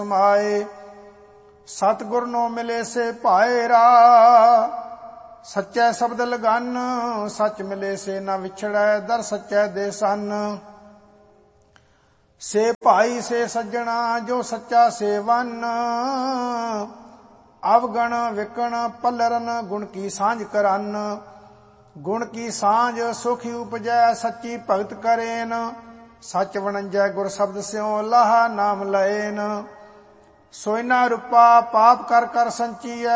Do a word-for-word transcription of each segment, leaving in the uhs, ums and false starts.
समाए। सतगुर नो मिले से पाएरा, सच्चे शब्द लगन। सच मिले से न विछड़ै, दर सच्चे दे सन। से भाई से सज्जणा, जो सच्चा सेवन। अवगण विकण पलरन, गुण की सांझ करन। गुण की सांझ सुखी उपजै, सच्ची भगत करेन। सच वणंजै गुर शब्द स्यों, लाहा नाम लएन। सोइना रूपा पाप कर कर संचीਐ,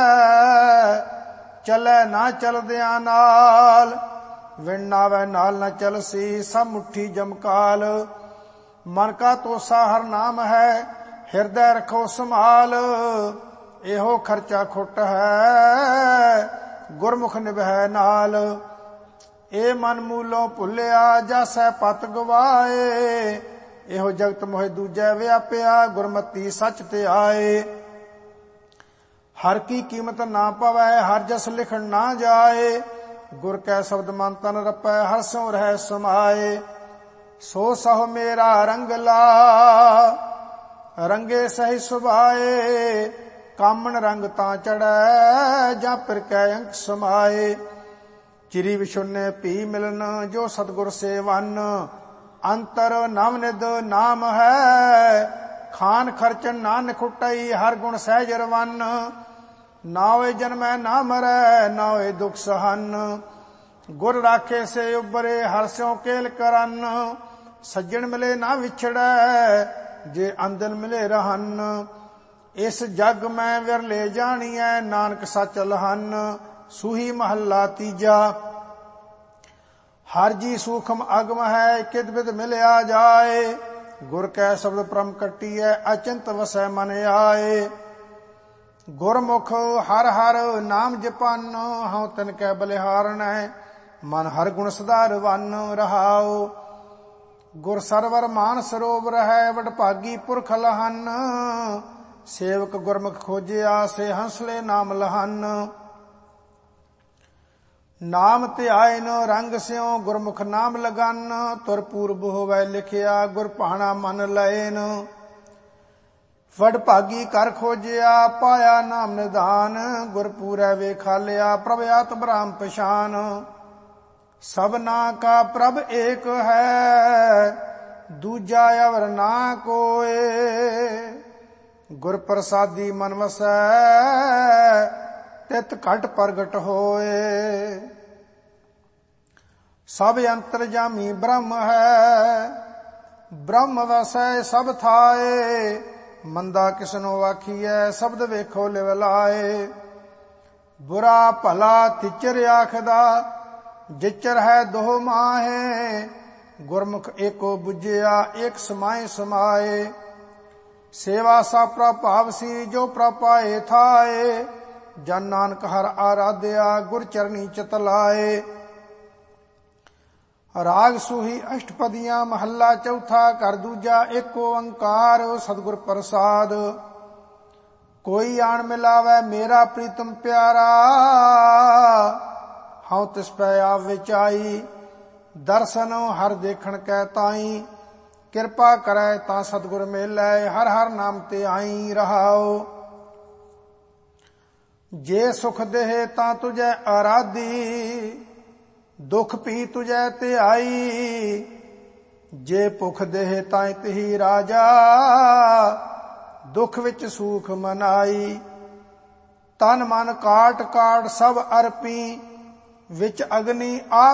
चलै ना चलदियां नाल। विण नावै नाल न चलसी, सब मुट्ठी जमकाल। मन का तोसा हर नाम है, हिरदय रखो संभाल। एहो खर्चा खुट है, गुरमुख निभै नाल। ए मन मूलों भुलिया, जासै पत गवाए। एहो जगत मोहि दूजै व्यापिया, गुरमति सच ते आए। हर की कीमत ना पवै, हर जस लिखण ना जाए। गुर कै शब्द मन तन रपै, हर स्यों रहै समाए। सो सहो मेरा रंगला, रंगे सही सुभाए। कामन रंग तां चढ़ै, जां पिर कै अंक समाए। चिरी विशुन्ने पी मिलन, जो सतगुर सेवन। अंतर नवनिध नाम है, खान खर्चन ना निखुटई। हर गुण सहज रवन, ना होए जन्मै ना मरै, ना होए दुख सहन। गुर राखे से उबरे, हर स्यों केल करन। सज्जन मिले ना विछड़ै, जे अंदन मिले रहन। इस जग में विरले जानिए, नानक सच लहन। सूही महला तीजा। हर जी सूखम अगम है, किद बिद मिलया जाए। गुर कै शब्द परम कटिए, अचिंत वसै मन आए। गुरमुख हर हर नाम जपन, हऊँ तिन कै बलिहारण। मन हर गुण सदारवन रहाओ। गुर सरवर मान सरोवर है, वडभागी पुरख लहन। सेवक गुरमुख खोजिया, से हंसले नाम लहन। नाम ध्याय न रंग स्यों, गुरमुख नाम लगन। तुर पूर्व होवै लिखिया, गुर भाणा मन लएन। वडभागी कर खोजिया, पाया नाम निधान। गुर पूरै वेखालिया, प्रभ आत ब्रह्म पछान। सबना का प्रभ एक है, दूजा अवर ना कोय। गुर प्रसादी मन वसै, तित घट प्रगट होए। सब अंतरजामी ब्रह्म है, ब्रह्म वसै सब थाए। मंदा किसनो आखिए, शब्द वेखो लिव लाए। बुरा भला तिचर आखदा, जिचर है दो माहे। गुरमुख एको बुझिया, एक समाए समाए। सेवा सा प्रभावसी, जो प्रपाए थाए। जन नानक हर आराध्या, गुर चरनी चित लाए। राग सूही अष्टपदियां, महला चौथा कर दूजा। एक ओंकार सतगुर प्रसाद। कोई आन मिलावै, मेरा प्रीतम प्यारा। हऊँ तिस पै आप विचाई, दर्शन हर देखण कै ताई। किरपा करै तां सतगुर मेलै, हर हर नाम ते आई रहाओ। जे सुख देह तां तुझै आराधी, दुख पी तुझै ध्याई। जे भुख देह तां तिही राजा, दुख विच सूख मनाई। तन मन काट काट सब अर्पी, विच अग्नि आप